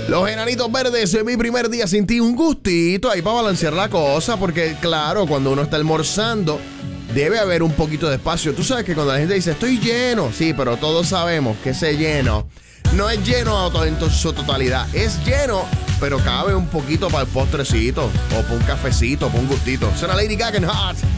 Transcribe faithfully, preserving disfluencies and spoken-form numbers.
Los Enanitos Verdes, mi primer día sin ti, un gustito ahí para balancear la cosa, porque claro, cuando uno está almorzando, debe haber un poquito de espacio. Tú sabes que cuando la gente dice, estoy lleno, sí, pero todos sabemos que ese lleno no es lleno en su totalidad, es lleno, pero cabe un poquito para el postrecito, o para un cafecito, o para un gustito. Suena Lady Gaga en Hot.